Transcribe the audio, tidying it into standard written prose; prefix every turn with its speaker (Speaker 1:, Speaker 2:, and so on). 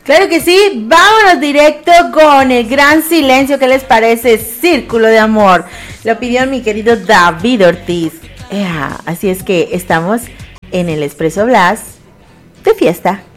Speaker 1: Claro que sí, vámonos directo con el gran silencio. ¿Qué les parece? Círculo de amor. Lo pidió mi querido David Ortiz. Así es que estamos en el Expreso Blas de fiesta.